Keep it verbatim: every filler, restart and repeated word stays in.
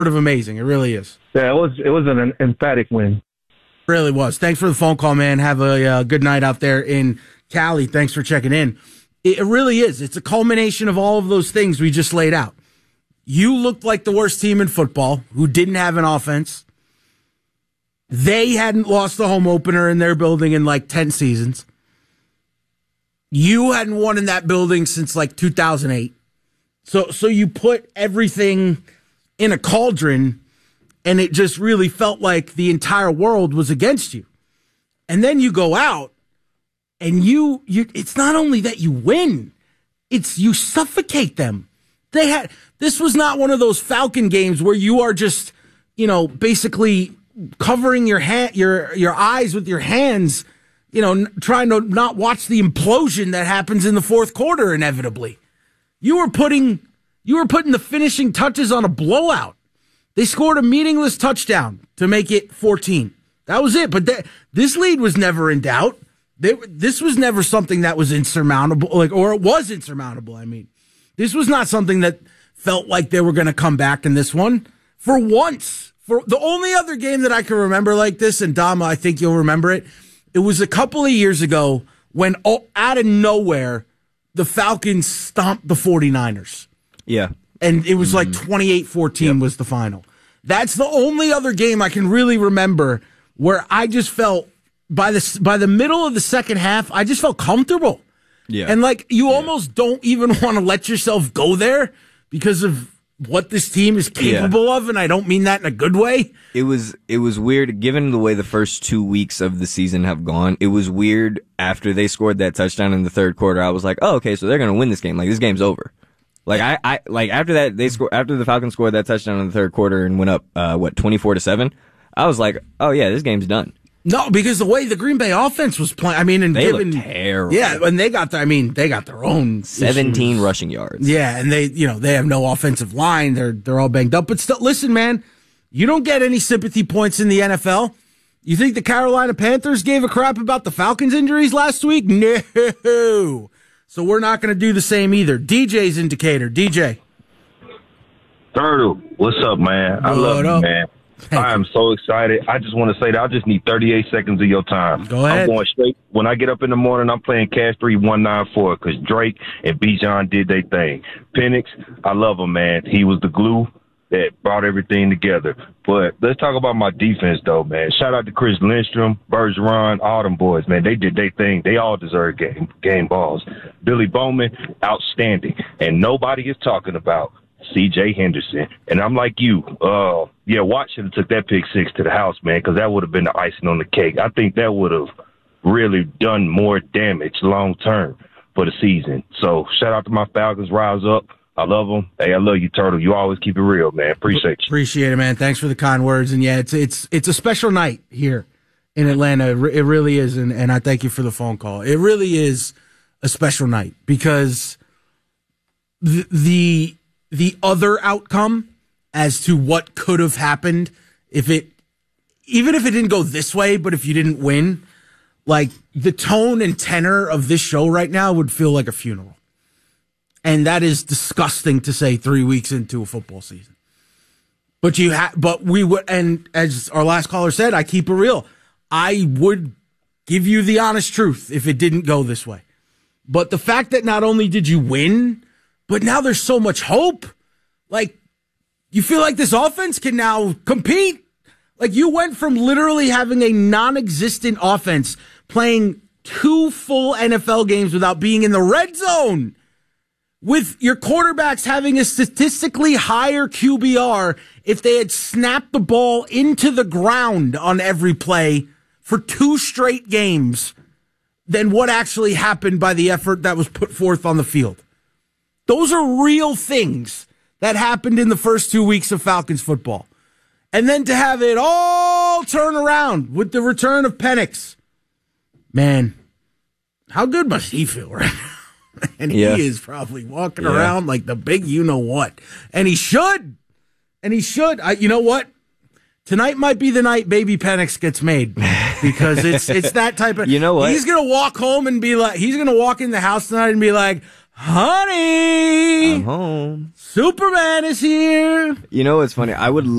of amazing. It really is. Yeah, it was it was an emphatic win. Really was. Thanks for the phone call, man. Have a uh, good night out there in Cali. Thanks for checking in. It, it really is. It's a culmination of all of those things we just laid out. You looked like the worst team in football who didn't have an offense. They hadn't lost the home opener in their building in like ten seasons. You hadn't won in that building since like two thousand eight. So, so you put everything in a cauldron, and it just really felt like the entire world was against you. And then you go out, and you, you, it's not only that you win, it's you suffocate them. They had, this was not one of those Falcon games where you are just, you know, basically covering your hand, your, your eyes with your hands, you know, n- trying to not watch the implosion that happens in the fourth quarter inevitably. You were putting, you were putting the finishing touches on a blowout. They scored a meaningless touchdown to make it fourteen. That was it. But th- this lead was never in doubt. They, this was never something that was insurmountable, like, or it was insurmountable. I mean, this was not something that felt like they were going to come back in this one. For once, for the only other game that I can remember like this, and Dama, I think you'll remember it, it was a couple of years ago when, oh, out of nowhere, the Falcons stomped the 49ers. Yeah. And it was like twenty-eight fourteen yep. was the final. That's the only other game I can really remember where I just felt, by the, by the middle of the second half, I just felt comfortable. Yeah. And like, you yeah. almost don't even want to let yourself go there because of what this team is capable yeah. of, and I don't mean that in a good way. It was it was weird, given the way the first two weeks of the season have gone. It was weird after they scored that touchdown in the third quarter. I was like, oh, okay, so they're going to win this game. Like, this game's over. Like, I, I, like, after that, they score, after the Falcons scored that touchdown in the third quarter and went up, uh, what, twenty-four to seven? I was like, oh yeah, this game's done. No, because the way the Green Bay offense was playing, I mean, and they given, looked terrible. Yeah, and they got, their, I mean, they got their own seventeen issues. rushing yards. Yeah, and they, you know, they have no offensive line. They're they're all banged up. But still, listen, man, you don't get any sympathy points in the N F L. You think the Carolina Panthers gave a crap about the Falcons' injuries last week? No. So we're not going to do the same either. D J's indicator. D J. Turtle, what's up, man? I what love up? you, man. I am so excited. I just want to say that I just need thirty-eight seconds of your time. Go ahead. I'm going straight. When I get up in the morning, I'm playing Cash three one nine four because Drake and Bijan did their thing. Penix, I love him, man. He was the glue that brought everything together. But let's talk about my defense, though, man. Shout out to Chris Lindstrom, Bergeron, all them boys, man. They did their thing. They all deserve game, game balls. Billy Bowman, outstanding. And nobody is talking about C J Henderson. And I'm like you. Uh, yeah, Watt should have took that pick six to the house, man, because that would have been the icing on the cake. I think that would have really done more damage long term for the season. So shout out to my Falcons. Rise up. I love them. Hey, I love you, Turtle. You always keep it real, man. Appreciate you. Appreciate it, man. Thanks for the kind words. And yeah, it's it's it's a special night here in Atlanta. It really is. And, and I thank you for the phone call. It really is a special night because the the the other outcome as to what could have happened if it, even if it didn't go this way, but if you didn't win, like the tone and tenor of this show right now would feel like a funeral. And that is disgusting to say three weeks into a football season. But you ha- but we would, and as our last caller said, I keep it real. I would give you the honest truth if it didn't go this way. But the fact that not only did you win, but now there's so much hope. Like, you feel like this offense can now compete. Like, you went from literally having a non-existent offense playing two full N F L games without being in the red zone, with your quarterbacks having a statistically higher Q B R if they had snapped the ball into the ground on every play for two straight games than what actually happened by the effort that was put forth on the field. Those are real things that happened in the first two weeks of Falcons football. And then to have it all turn around with the return of Penix. Man, how good must he feel right now? And yeah. he is probably walking yeah. around like the big you-know-what. And he should. And he should. I, you know what? Tonight might be the night Baby Penix gets made. Because it's it's that type of... You know what? He's going to walk home and be like... He's going to walk in the house tonight and be like, Honey, I'm home. Superman is here. You know what's funny? I would